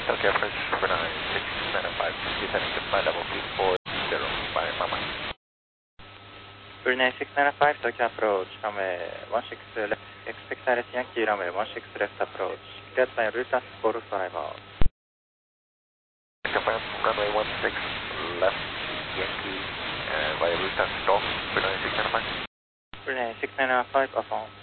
Tokyo approach for 9695, descending to flight level 240, by Mama. Brunei 695, Tokyo approach, runway 16 left, expect direct Yankee runway 16 left approach, cleared by route 455 out. Confirm runway 16 left, Yankee, via route golf, Brunei 695. Brunei 695, affirm.